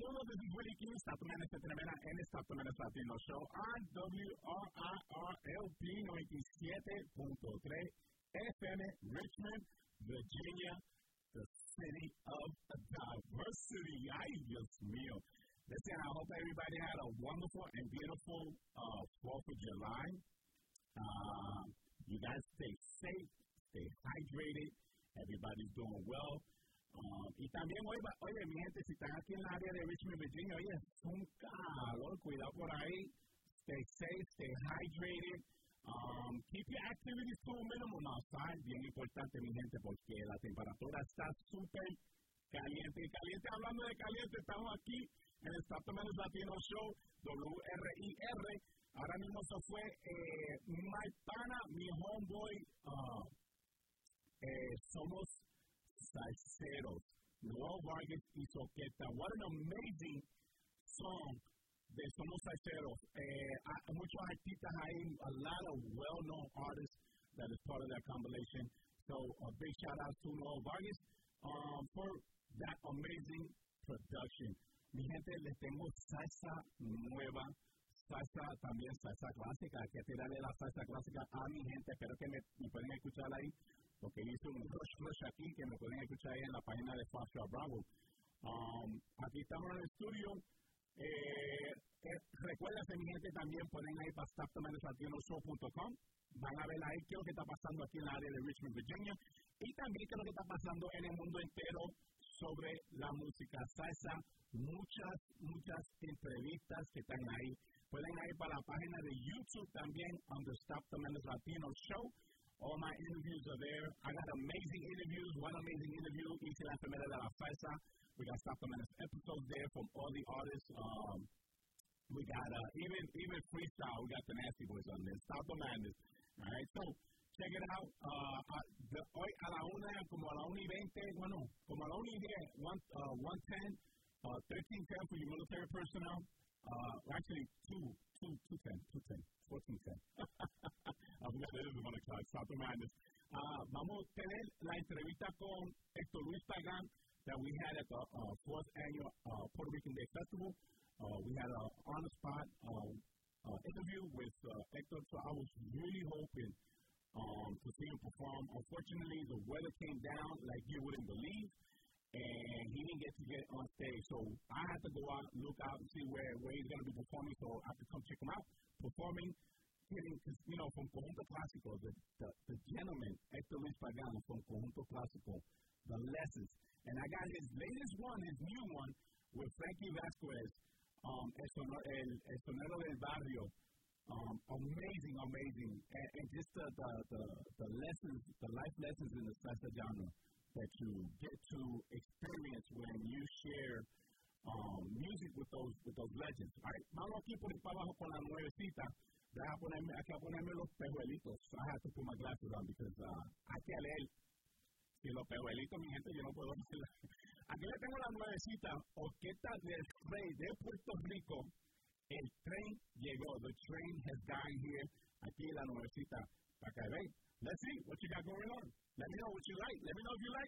Saludos, this is Willie King, Stop the Menace en el Stop the Menace Latino Show on WRIRLP 97.3 FM, Richmond, Virginia, the city of diversity. Ay, Dios mío. Listen, I hope everybody had a wonderful and beautiful 4th of July. You guys stay safe, stay hydrated, everybody's doing well. Y también, oye, mi gente, si están aquí en el área de Richmond, Virginia, oye, es un calor, cuidado por ahí. Stay safe, stay hydrated. Keep your activities to a minimum outside. Bien importante, mi gente, porque la temperatura está súper caliente. Y caliente, hablando de caliente, estamos aquí en el Stop the Menace Latino Show, WRIR. Ahora mismo se fue my pana, mi homeboy. Somos salseros. Noel Vargas y Soqueta. What an amazing song de Somos Salseros. Muchos artistas ahí, a lot of well-known artists that is part of that compilation. So a big shout out to Noel Vargas for that amazing production. Mi gente, les tengo salsa nueva, salsa también, salsa clásica. Hay que tirarle la salsa clásica a mi gente. Espero que me pueden escuchar ahí, porque hice un rush aquí, que me pueden escuchar ahí en la página de Foster Bravo. Aquí estamos en el estudio. Recuérdense, mi gente, también pueden ir para stopthemenacelatinoShow.com. Van a ver ahí qué es lo que está pasando aquí en la área de Richmond, Virginia, y también qué es lo que está pasando en el mundo entero sobre la música salsa. Muchas entrevistas que están ahí. Pueden ir para la página de YouTube también, under Stop the Menace Latino Show. All my interviews are there. I got amazing interviews. One amazing interview, hice la primera de la salsa. We got Stop the Menace episodes there from all the artists. We got even freestyle. We got the Nasty Boys on there. Stop the Madness. All right, so check it out. Hoy a la 1, como a la 1:20, bueno, como a la 1:10, 1:10, 13:10 for your military personnel. Actually, 2:10, 14:10. I forgot that is the 1 o'clock. Stop the Madness. Vamos a tener la entrevista con Héctor Luis Pagán that we had at the 4th annual Puerto Rican Day Festival. We had an on-the-spot interview with Héctor, so I was really hoping to see him perform. Unfortunately, the weather came down like you wouldn't believe, and he didn't get on stage. So I had to go out, look out, and see where he's going to be performing, so I could come check him out performing. From Conjunto Clásico, the gentleman, Héctor Luis Pagán from Conjunto Clásico, The Lessons. And I got his latest one, his new one, with Frankie Vasquez, el sonero del barrio. Amazing. And just the lessons, the life lessons in the salsa genre that you get to experience when you share music with those legends. All right, vamos aquí por para abajo con la nuevecita. Hay que ponerme los pejuelitos. I have to put my glasses on because hay que leer. Si los pejuelitos, mi gente, yo no puedo decir. Aquí le tengo la nuevecita, Orquesta del Rey de Puerto Rico. El tren llegó. The train has gotten here. Aquí la nuevecita. Para que vean. Let's see what you got going on. Let me know what you like. Let me know if you like